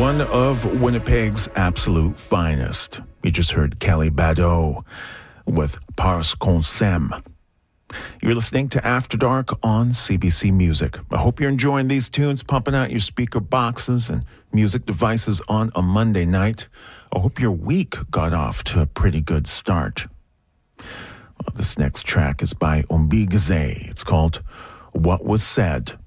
One of Winnipeg's absolute finest. You just heard Kelly Badeau with Parce qu'on s'aime. You're listening to After Dark on CBC Music. I hope you're enjoying these tunes, pumping out your speaker boxes and music devices on a Monday night. I hope your week got off to a pretty good start. Well, this next track is by Umbigeze. It's called What Was Said.